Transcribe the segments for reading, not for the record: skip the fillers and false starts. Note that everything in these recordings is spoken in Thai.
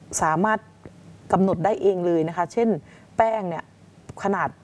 สามารถกำหนดได้เองเลยนะคะเช่นแป้งเนี่ยขนาด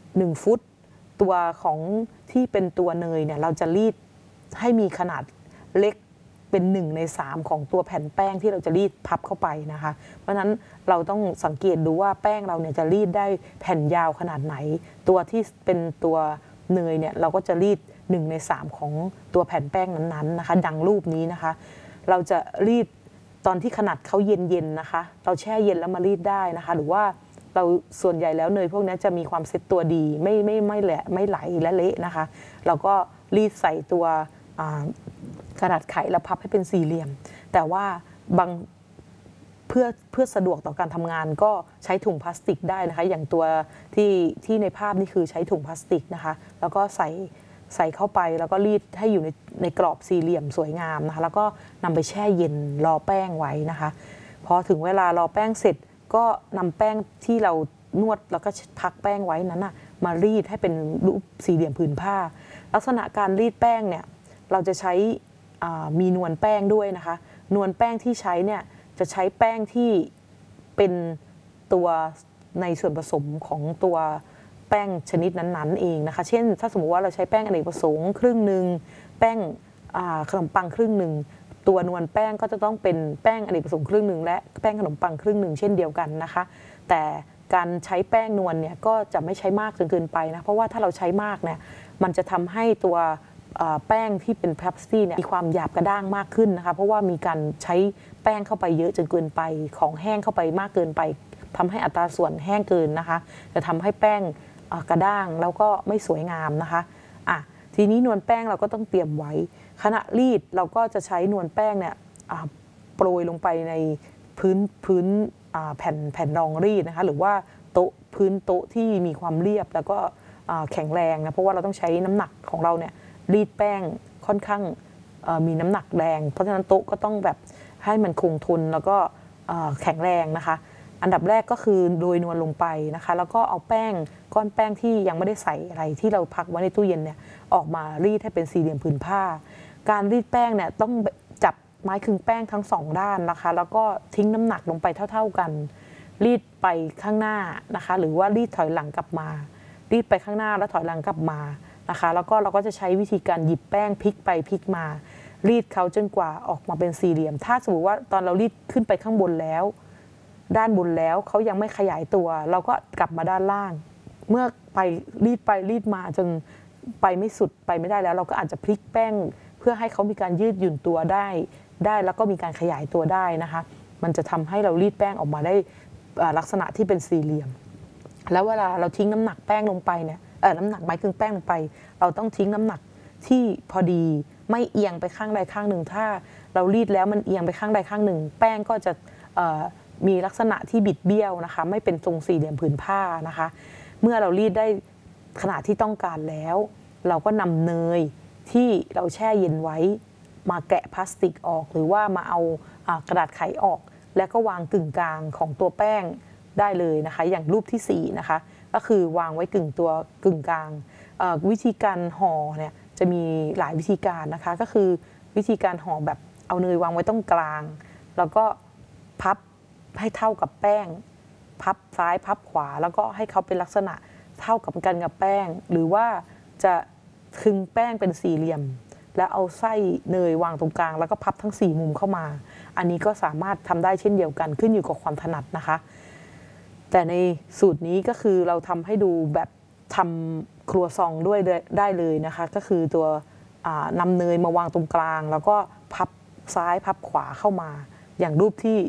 1 ฟุตตัวของที่เป็นตัวเนยเนี่ยเราจะรีดให้มีขนาดเล็กเป็น1 ใน 3ของตัวแผ่นแป้งที่เราจะรีดพับเข้าไปนะคะเพราะฉะนั้นเราต้องสังเกตดูว่าแป้งเราเนี่ยจะรีดได้แผ่นยาวขนาดไหนตัวที่เป็นตัวเนยเนี่ยเราก็จะรีด1 ใน 3ของตัวแผ่นแป้งนั้นๆนะคะดังรูปนี้นะคะเราจะรีดตอนที่ขนาดเขาเย็นๆนะคะเราแช่เย็นแล้วมารีดได้นะคะหรือว่าเราส่วนใหญ่แล้วเนยพวกนี้จะมีความเซ็ตตัวดีไม่ไหลและเละนะคะเราก็รีดใส่ตัวกระดาษไขแล้วพับให้เป็นสี่เหลี่ยมแต่ว่าบางเพื่อสะดวกต่อการทำงานก็ใช้ถุงพลาสติกได้นะคะอย่างตัวที่ในภาพนี่คือใช้ถุงพลาสติกนะคะแล้วก็ใส่เข้าไปแล้วก็รีดให้อยู่ในกรอบสี่เหลี่ยมสวยงามนะคะแล้วก็นำไปแช่เย็นรอแป้งไว้นะคะพอถึงเวลารอแป้งเสร็จก็นำแป้งที่เรานวดแล้วก็พักแป้งไว้นั้นนะมารีดให้เป็นรูปสี่เหลี่ยมผืนผ้าลักษณะการรีดแป้งเนี่ยเราจะใช้มีนวลแป้งด้วยนะคะนวลแป้งที่ใช้เนี่ยจะใช้แป้งที่เป็นตัวในส่วนผสมของตัวแป้งชนิดนั้นๆเองนะคะเช่นถ้าสมมติว่าเราใช้แป้งอเนกประสงค์ครึ่งหนึ่งแป้งขนมปังครึ่งหนึ่งตัวนวลแป้งก็จะต้องเป็นแป้งอเนกประสงค์ครึ่งหนึ่งและแป้งขนมปังครึ่งหนึ่งเช่นเดียวกันนะคะแต่การใช้แป้งนวลเนี่ยก็จะไม่ใช้มากจนเกินไปนะเพราะว่าถ้าเราใช้มากเนี่ยมันจะทำให้ตัวแป้งที่เป็นพลาสติกเนี่ยมีความหยาบกระด้างมากขึ้นนะคะเพราะว่ามีการใช้แป้งเข้าไปเยอะจนเกินไปของแห้งเข้าไปมากเกินไปทำให้อัตราส่วนแห้งเกินนะคะจะทำให้แป้งกระด้างแล้วก็ไม่สวยงามนะคะทีนี้นวลแป้งเราก็ต้องเตรียมไว้ขณะรีดเราก็จะใช้นวลแป้งเนี่ยโปรยลงไปในพื้นแผ่นรองรีดนะคะหรือว่าพื้นโต๊ะที่มีความเรียบแล้วก็แข็งแรงนะเพราะว่าเราต้องใช้น้ำหนักของเราเนี่ยรีดแป้งค่อนข้างมีน้ำหนักแรงเพราะฉะนั้นโต๊ะก็ต้องแบบให้มันคงทนแล้วก็แข็งแรงนะคะอันดับแรกก็คือโรยนวลลงไปนะคะแล้วก็เอาก้อนแป้งที่ยังไม่ได้ใส่อะไรที่เราพักไว้ในตู้เย็นเนี่ยออกมารีดให้เป็นสี่เหลี่ยมผืนผ้าการรีดแป้งเนี่ยต้องจับไม้ขึงแป้งทั้ง2 ด้านนะคะแล้วก็ทิ้งน้ำหนักลงไปเท่าๆกันรีดไปข้างหน้านะคะหรือว่ารีดถอยหลังกลับมารีดไปข้างหน้าแล้วถอยหลังกลับมานะคะแล้วก็เราก็จะใช้วิธีการหยิบแป้งพลิกไปพลิกมารีดเขาจนกว่าออกมาเป็นสี่เหลี่ยมถ้าสมมติว่าตอนเรารีดขึ้นไปข้างบนแล้วด้านบนแล้วเขายังไม่ขยายตัวเราก็กลับมาด้านล่างเมื่อไปรีดมาจนไปไม่สุดไปไม่ได้แล้วเราก็อาจจะพลิกแป้งเพื่อให้เขามีการยืดหยุ่นตัวได้แล้วก็มีการขยายตัวได้นะคะมันจะทำให้เรารีดแป้งออกมาได้ลักษณะที่เป็นสี่เหลี่ยมแล้วเวลาเราทิ้งน้ำหนักแป้งลงไปเนี่ยน้ำหนักไม้ขึงแป้งลงไปเราต้องทิ้งน้ำหนักที่พอดีไม่เอียงไปข้างใดข้างหนึ่งถ้าเรารีดแล้วมันเอียงไปข้างใดข้างหนึ่งแป้งก็จะมีลักษณะที่บิดเบี้ยวนะคะไม่เป็นทรงสี่เหลี่ยมผืนผ้านะคะเมื่อเรารีดได้ขนาดที่ต้องการแล้วเราก็นำเนยที่เราแช่เย็นไว้มาแกะพลาสติกออกหรือว่ามาเอากระดาษไขออกแล้วก็วางกึ่งกลางของตัวแป้งได้เลยนะคะอย่างรูปที่4นะคะก็คือวางไว้กึ่งกลางวิธีการห่อเนี่ยจะมีหลายวิธีการนะคะก็คือวิธีการห่อแบบเอาเนยวางไว้ตรงกลางแล้วก็พับให้เท่ากับแป้งพับซ้ายพับขวาแล้วก็ให้เขาเป็นลักษณะเท่ากับกันกับแป้งหรือว่าจะคลึงแป้งเป็นสี่เหลี่ยมแล้วเอาไส้เนยวางตรงกลางแล้วก็พับทั้ง4 มุมเข้ามาอันนี้ก็สามารถทำได้เช่นเดียวกันขึ้นอยู่กับความถนัดนะคะแต่ในสูตรนี้ก็คือเราทำให้ดูแบบทำครัวซองด้วยได้เลยนะคะก็คือตัวนำเนยมาวางตรงกลางแล้วก็พับซ้ายพับขวาเข้ามาอย่างรูปที่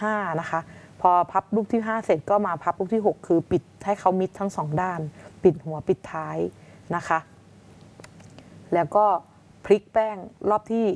5นะคะพอพับรูปที่5เสร็จก็มาพับรูปที่6คือปิดให้เขามิดทั้ง2 ด้านปิดหัวปิดท้ายนะคะแล้วก็พลิกแป้งรอบที่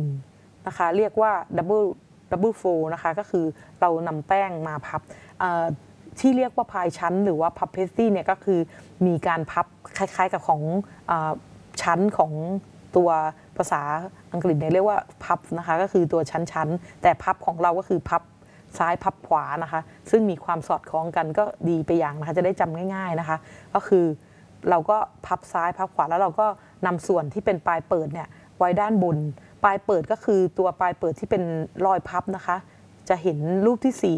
1นะคะเรียกว่าดับเบิลโฟลนะคะก็คือเรานำแป้งมาพับที่เรียกว่าพายชั้นหรือว่าพับเพสตี้เนี่ยก็คือมีการพับคล้ายๆกับของชั้นของตัวภาษาอังกฤษเนี่ยเรียกว่าพับนะคะก็คือตัวชั้นแต่พับของเราก็คือพับซ้ายพับขวานะคะซึ่งมีความสอดคล้องกันก็ดีไปอย่างนะคะจะได้จำง่ายๆนะคะก็คือเราก็พับซ้ายพับขวาแล้วเราก็นำส่วนที่เป็นปลายเปิดเนี่ยไว้ด้านบนปลายเปิดก็คือตัวปลายเปิดที่เป็นรอยพับนะคะจะเห็นรูปที่